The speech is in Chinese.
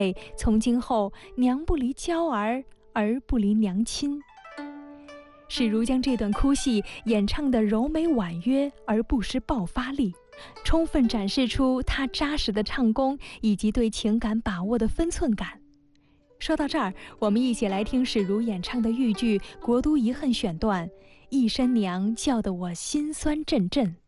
从今后娘不离娇儿，儿不离娘亲。史如将这段哭戏演唱得柔美婉约而不失爆发力，充分展示出他扎实的唱功以及对情感把握的分寸感。说到这儿，我们一起来听史如演唱的豫剧《国都遗恨》选段，一声娘叫得我心酸阵阵。